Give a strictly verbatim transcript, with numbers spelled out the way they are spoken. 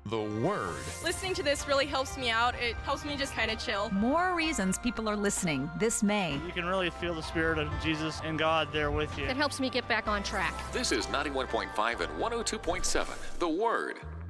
The Word. Listening to this really helps me out. It helps me just kind of chill. More reasons people are listening this May. You can really feel the Spirit of Jesus and God there with you. It helps me get back on track. This is ninety-one point five and one oh two point seven, The Word.